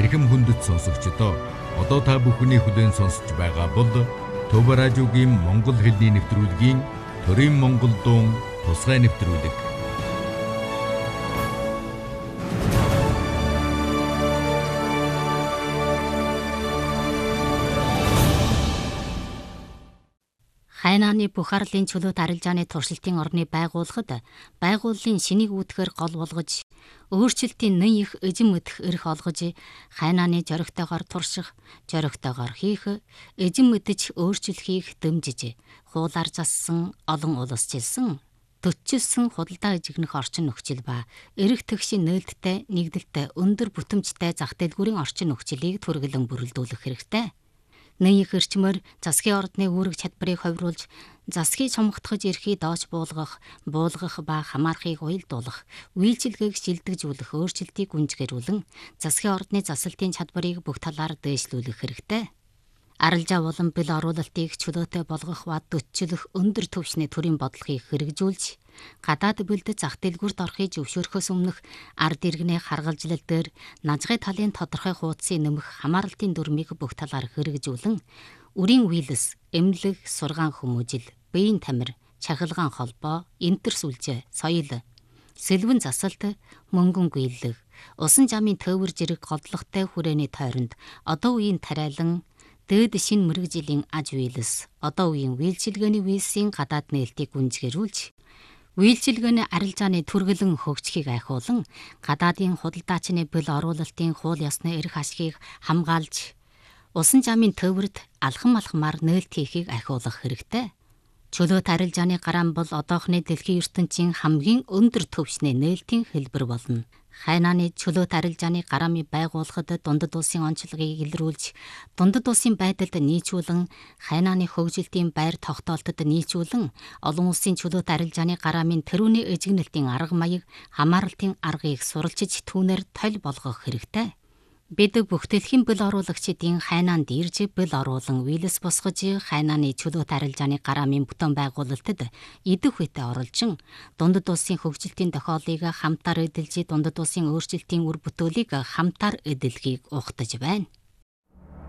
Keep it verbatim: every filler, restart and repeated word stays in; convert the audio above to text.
эрхэм хүндэт сонсогчдоо одоо та бүхний хүлээн сонсож байгаа бол Төв радиогийн Монгол хэлний нэвтрүүлгийн Төрийн Монгол дуун тусгай нэвтрүүлэг. Хайнааны бүх арлын чөлөөт арилжааны туршилтын орны байгууллагад байгууллын шинийг үүдгээр гол болгож, өөрчлөлтийн нэн их эзэм мэдэх эрх олгож, хайнааны зоригтойгоор турших, зоригтойгоор хийх, эзэм мэдэж өөрчлөлхийг дэмжиж, хуулаар зассан олон улс жилсэн төчилсөн худалдаа эжигнэх орчин нөхцөл ба эрх тэгшин нээлттэй, нэгдэлтэй, өндөр бүтэмжтэй зах дэлгүүрийн орчин нөхцөлийг түргэлэн бүрэлдүүлэх хэрэгтэй. Нэн их эрчмээр засгийн ордны үүрэг чадварыг ховруулж, засгийг сомготгож эрхийг доож буулгах, буулгах ба хамаарахыг уялдуулах, үйлчилгээг шилдэгжүүлэх өөрчлөлтийг гүнзгийрүүлэн, засгийн ордны засалтын чадварыг бүх талаар дээшлүүлэх хэрэгтэй. Арилжаа болон бэл оруулалтыг чөлөөтэй болгох ба дөтчилөх өндөр түвшний төрийн бодлогыг хэрэгжүүлж, гадаад бэлдэд зах дэлгүүрт орохыг зөвшөөрөхөөс өмнөх ард иргэний харгалзлал дээр нажгай талын тодорхой хуудсыг нэмэх хамааралтын дүрмийг бүх талаар хэрэгжүүлэн, үрийн үйлс, эмнэлэг, сургаан хүмүүжил, биеийн тамир, чахилгаан холбоо, энтэр сүлжээ, соёл, сэлвэн засалт, мөнгөн гүйлэг, усан жамын төвөр жирэг голдлоготой хүрээний тойронд одоо үеийн тариалан дээд шин мэрэгжлийн аж үйлс, одоо үеийн үйлчилгээний үйлсийн гадаад нээлтийг гүнзгийрүүлж, үйлчилгээний арилжааны түргэлэн хөгжихийг айхуулан, гадаадын худалдаачны бэл оруулалтын хууль ёсны эрх ашгийг хамгаалж, усан жамын төвөрд алхам алхмаар нээлт хийхийг айхуулах хэрэгтэй. Чөлөөт арилжааны гараан бол одоохны дэлхийн ертөнцийн хамгийн өндөр түвшний нээлтийн хэлбэр болно. Хайнааны чөлөөт арилжааны гараамыг байгуулахад дундад улсын онцлогийг илрүүлж, дундад улсын байдалд нийцүүлэн, хайнааны хөгжилтийн байр тогтоолтод нийцүүлэн, олон улсын чөлөөт арилжааны гараамын тэрүүний эжигнэлтийн арга маяг, хамааралтын аргыг суралцж түүнээр толь болгох хэрэгтэй. Бид бүх дэлхийн бэл оруулагчдын хайнаанд ирж бэл оруулан үйлс босгож, хайнааны чөлөөт арилжааны гараамын бүтэн байгуулалтад идэх үедээ оролжин, дундад улсын хөгжилтийн тохиолыг хамтаар эдэлж, дундад улсын өөрчлөлтийн үр бүтээлийг хамтаар эдэлхийг ухтаж байна.